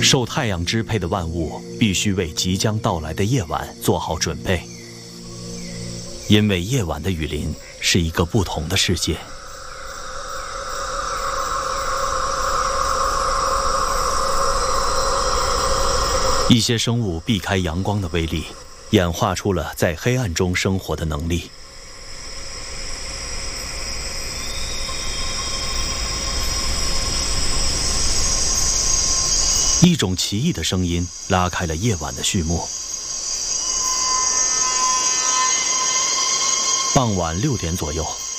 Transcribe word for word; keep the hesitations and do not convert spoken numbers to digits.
受太阳支配的万物必须为即将到来的夜晚做好准备，因为夜晚的雨林是一个不同的世界。一些生物避开阳光的威力，演化出了在黑暗中生活的能力。一种奇异的声音拉开了夜晚的序幕。傍晚六点左右，